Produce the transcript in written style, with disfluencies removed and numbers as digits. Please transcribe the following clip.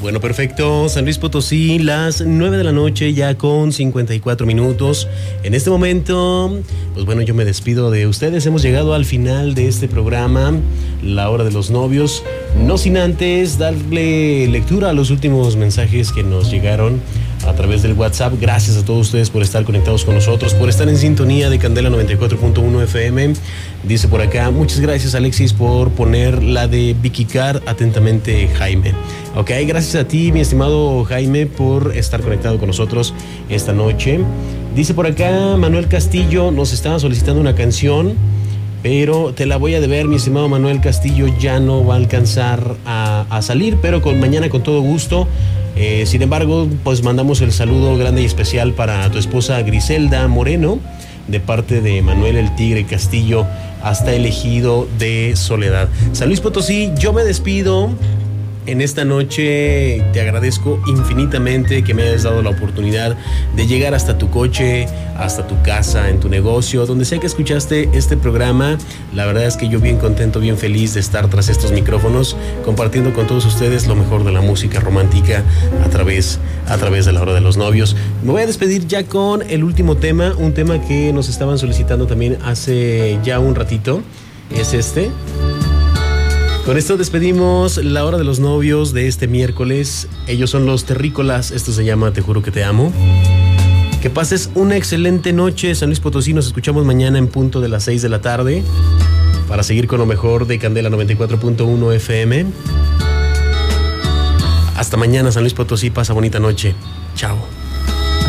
Bueno, perfecto. San Luis Potosí, las 9 de la noche, ya con 54 minutos. En este momento, pues bueno, yo me despido de ustedes. Hemos llegado al final de este programa, La Hora de los Novios. No sin antes darle lectura a los últimos mensajes que nos llegaron a través del WhatsApp. Gracias a todos ustedes por estar conectados con nosotros, por estar en sintonía de Candela 94.1 FM. Dice por acá, muchas gracias Alexis por poner la de Vicky Carr, atentamente Jaime. Ok, gracias a ti mi estimado Jaime por estar conectado con nosotros esta noche. Dice por acá Manuel Castillo, nos estaba solicitando una canción, pero te la voy a deber, mi estimado Manuel Castillo, ya no va a alcanzar a salir, pero mañana con todo gusto. Sin embargo, pues mandamos el saludo grande y especial para tu esposa Griselda Moreno, de parte de Manuel el Tigre Castillo, hasta el Ejido de Soledad. San Luis Potosí, yo me despido. En esta noche te agradezco infinitamente que me hayas dado la oportunidad de llegar hasta tu coche, hasta tu casa, en tu negocio, donde sea que escuchaste este programa. La verdad es que yo bien contento, bien feliz de estar tras estos micrófonos, compartiendo con todos ustedes lo mejor de la música romántica a través de La Hora de los Novios. Me voy a despedir ya con el último tema, un tema que nos estaban solicitando también hace ya un ratito. Es este. Con esto despedimos La Hora de los Novios de este miércoles. Ellos son Los Terrícolas. Esto se llama Te Juro Que Te Amo. Que pases una excelente noche, San Luis Potosí. Nos escuchamos mañana en punto de las 6 de la tarde para seguir con lo mejor de Candela 94.1 FM. Hasta mañana, San Luis Potosí. Pasa bonita noche. Chao.